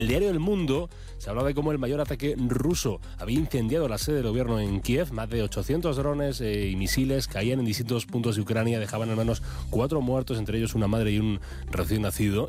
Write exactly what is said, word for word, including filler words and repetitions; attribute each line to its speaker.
Speaker 1: El diario El Mundo se hablaba de cómo el mayor ataque ruso había incendiado la sede del gobierno en Kiev. Más de ochocientos drones eh, y misiles caían en distintos puntos de Ucrania, dejaban al menos cuatro muertos, entre ellos una madre y un recién nacido.